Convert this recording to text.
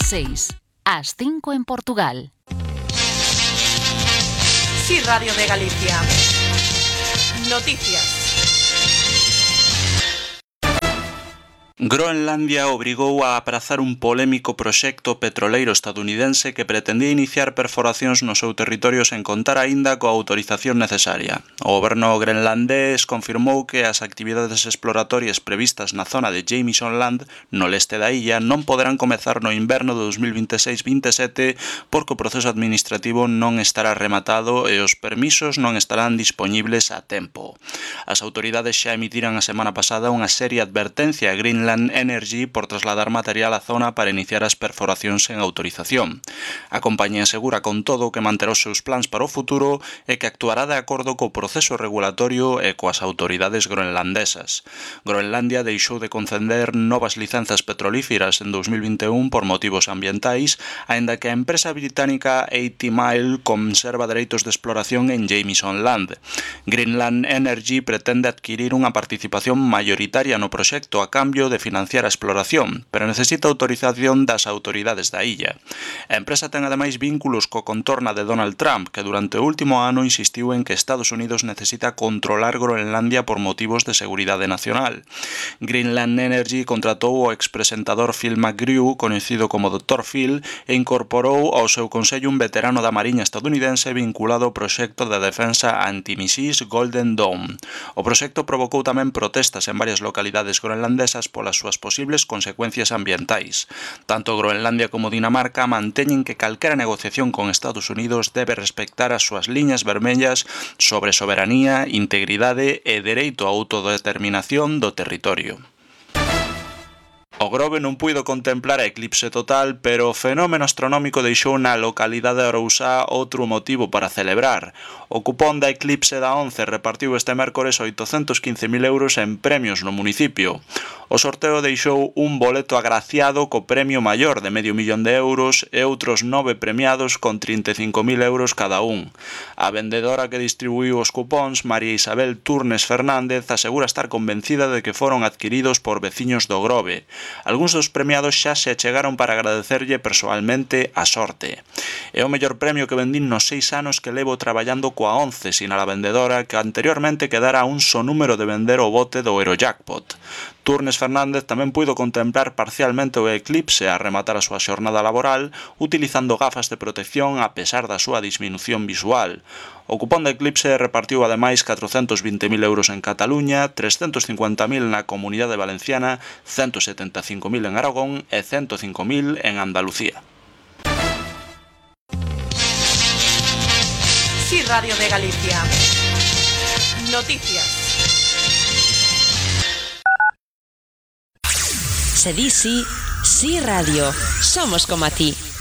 6, ás 5 en Portugal. Sí, Radio de Galicia. Noticias. Groenlandia obrigou a aprazar un polémico proxecto petroleiro estadounidense que pretendía iniciar perforacións no seu territorio sen contar aínda coa autorización necesaria. O goberno grenlandés confirmou que as actividades exploratorias previstas na zona de Jameson Land, no leste da illa, non poderán comezar no inverno de 2026-27 porque o proceso administrativo non estará rematado e os permisos non estarán dispoñibles a tempo. As autoridades xa emitiran a semana pasada unha seria advertencia a Greenland Energy por trasladar material á zona para iniciar as perforacións sen autorización. A compañía asegura con todo que manterá os seus plans para o futuro e que actuará de acordo co proceso regulatorio e coas autoridades groenlandesas. Groenlandia deixou de conceder novas licenzas petrolíferas en 2021 por motivos ambientais, aínda que a empresa británica 80 Mile conserva dereitos de exploración en Jameson Land. Greenland Energy pretende adquirir unha participación mayoritaria no proxecto a cambio de financiar a exploración, pero necesita autorización das autoridades da illa. A empresa ten ademais vínculos co contorna de Donald Trump, que durante o último ano insistiu en que Estados Unidos necesita controlar Groenlandia por motivos de seguridade nacional. Greenland Energy contratou o expresentador Phil McGrew, conhecido como Dr. Phil, e incorporou ao seu consello un veterano da Mariña estadounidense vinculado ao proxecto de defensa antimissís Golden Dome. O proxecto provocou tamén protestas en varias localidades groenlandesas polas súas posibles consecuencias ambientais. Tanto Groenlandia como Dinamarca manteñen que calquera negociación con Estados Unidos debe respectar as súas liñas vermellas sobre soberanía, integridade e dereito a autodeterminación do territorio. O Grove non puido contemplar a eclipse total, pero o fenómeno astronómico deixou na localidade de Arousá outro motivo para celebrar. O cupón da eclipse da 11 repartiu este mércores 815.000 euros en premios no municipio. O sorteo deixou un boleto agraciado co premio maior de €500.000 e outros 9 premiados con 35.000 euros cada un. A vendedora que distribuiu os cupóns, María Isabel Turnes Fernández, asegura estar convencida de que foron adquiridos por veciños do Grove. Algúns dos premiados xa se achegaron para agradecerlle persoalmente a sorte. É o mellor premio que vendín nos 6 anos que levo traballando coa 11, sinala a vendedora, que anteriormente quedara un só número de vender o bote do Eurojackpot. Turnes Fernández tamén puido contemplar parcialmente o eclipse a rematar a súa xornada laboral utilizando gafas de protección a pesar da súa disminución visual. O cupón de eclipse repartiu ademais 420.000 euros en Cataluña, 350.000 na Comunidade Valenciana, 175.000 en Aragón e 105.000 en Andalucía. Sí, Radio de Galicia. Noticias. Se di sí, Sí Radio. Somos como a ti.